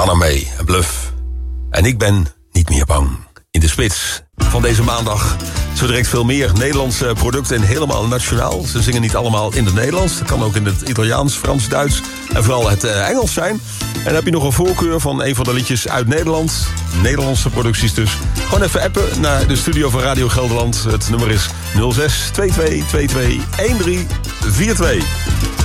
Anna-May en Bluff. En ik ben niet meer bang. In de spits van deze maandag. Zo direct veel meer Nederlandse producten en helemaal nationaal. Ze zingen niet allemaal in het Nederlands. Dat kan ook in het Italiaans, Frans, Duits en vooral het Engels zijn. En dan heb je nog een voorkeur van een van de liedjes uit Nederland. Nederlandse producties dus. Gewoon even appen naar de studio van Radio Gelderland. Het nummer is 06 22 22 1342.